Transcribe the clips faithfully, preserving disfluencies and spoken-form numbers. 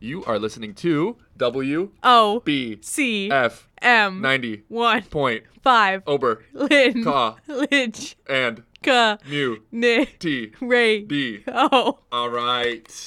You are listening to W O B C F M ninety one point five Ober Lin Ka Lidge and Ka Mu Ni T Ray D. Oh. All right.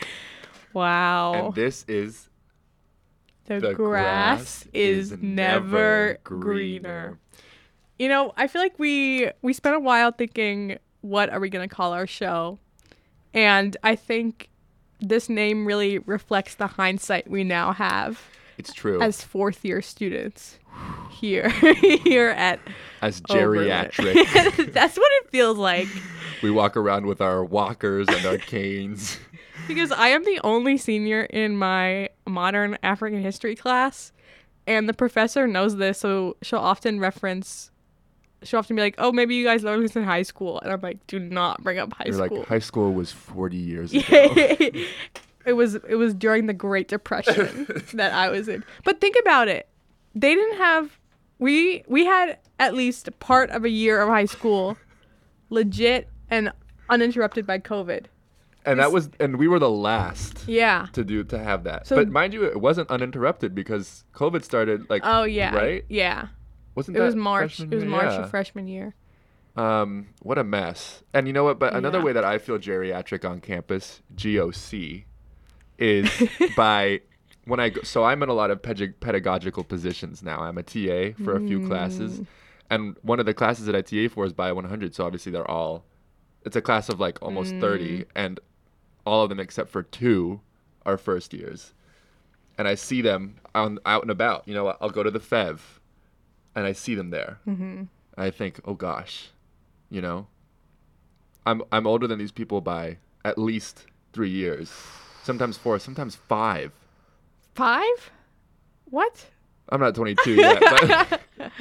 Wow. And this is The, The grass, grass is, is never never greener. greener. You know, I feel like we we spent a while thinking, what are we going to call our show? And I think this name really reflects the hindsight we now have It's true. as fourth year students here here at As Oberlin. geriatric. That's what it feels like. We walk around with our walkers and our canes. Because I am the only senior in my modern African history class, and the professor knows this, so she'll often reference, she'll often be like, oh, maybe you guys learned this in high school. And I'm like, do not bring up high You're school. like, high school was forty years ago. it was it was during the Great Depression that I was in. But think about it. They didn't have, we we had at least part of a year of high school legit and uninterrupted by COVID. And that was, and we were the last Yeah. to do to have that. So- but mind you, it wasn't uninterrupted because COVID started like. Oh, yeah. Right? Yeah. Wasn't It that was March. freshman It was year? March Yeah. of freshman year. Um, what a mess. And you know what? But another Yeah. way that I feel geriatric on campus, G O C, is by when I go. So I'm in a lot of ped- pedagogical positions now. I'm a T A for a few classes, Mm. and one of the classes that I T A for is by one hundred. So obviously they're all. It's a class of like almost Mm. thirty, and all of them except for two are first years. And I see them on, out and about. You know, I'll go to the F E V, and I see them there. Mm-hmm. I think, oh gosh, you know, I'm I'm older than these people by at least three years, sometimes four, sometimes five. Five? What? I'm not twenty-two yet, but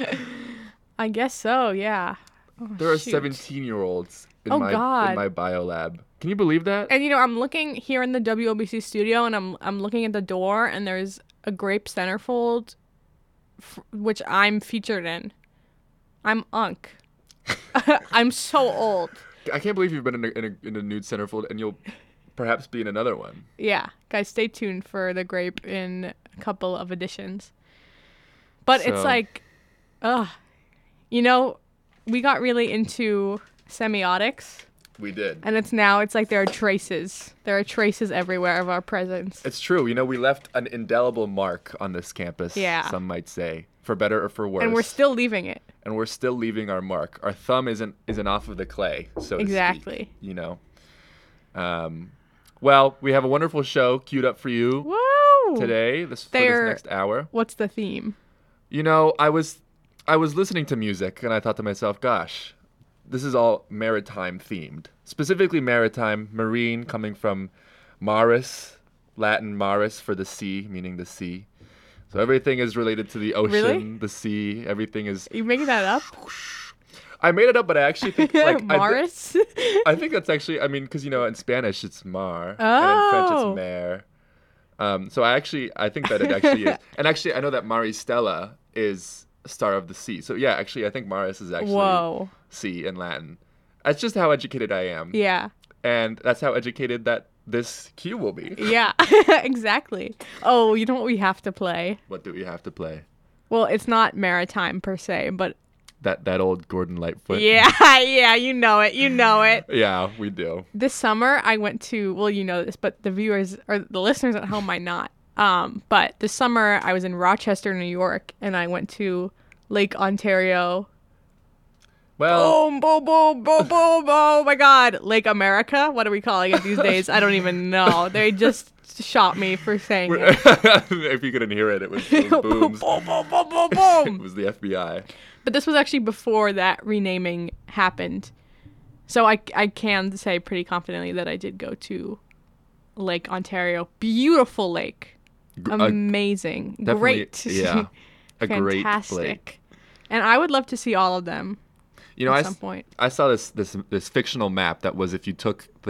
I guess so, yeah. Oh, there are shoot. seventeen-year-olds in Oh, my God. in my bio lab. Can you believe that? And you know, I'm looking here in the W O B C studio, and I'm I'm looking at the door, and there's a grape centerfold, f- which I'm featured in. I'm Unk. I'm so old. I can't believe you've been in a, in a in a nude centerfold, and you'll perhaps be in another one. Yeah, guys, stay tuned for the grape in a couple of editions. But it's So- like, ugh, you know, we got really into semiotics, We did. and it's now it's like there are traces. There are traces everywhere of our presence. It's true. You know, we left an indelible mark on this campus. Yeah. Some might say, for better or for worse. And we're still leaving it. and we're still leaving our mark. Our thumb isn't isn't off of the clay, so to Exactly. speak, you know. Um, well, we have a wonderful show queued up for you Woo! today. This for They're- this next hour. What's the theme? You know, I was I was listening to music and I thought to myself, gosh, this is all maritime themed. Specifically maritime, marine, coming from maris, Latin maris for the sea, meaning the sea. So everything is related to the ocean, Really? the sea. Everything is. Are you making that up? I made it up, but I actually think like I thi- Morris? I think that's actually, I mean, because, you know, in Spanish it's mar, and in French Oh. it's mer. Um, so I actually, I think that it actually is. And actually, I know that Maristella is Star of the Sea. So yeah, actually, I think Maris is actually Whoa. sea in Latin. That's just how educated I am. Yeah. And that's how educated that this cue will be. Yeah. Exactly. Oh, you know what we have to play? What do we have to play? Well, it's not maritime per se, but That that old Gordon Lightfoot? yeah, yeah, you know it. You know it. Yeah, we do. This summer I went to, well, you know this, but the viewers or the listeners at home might not. Um, but this summer I was in Rochester, New York, and I went to Lake Ontario. Well, Boom, boom, boom, boom, boom. Oh my God. Lake America? What are we calling it these days? I don't even know. They just shot me for saying it. if you couldn't hear it, it was, it was boom, booms. boom, boom, boom, boom, It boom. was the F B I. But this was actually before that renaming happened. So I, I can say pretty confidently that I did go to Lake Ontario. Beautiful lake. Gr- a- Amazing. definitely- Great. Yeah. A great Fantastic. lake. And I would love to see all of them You know, at I, some s- point. I saw this, this this fictional map that was if you took the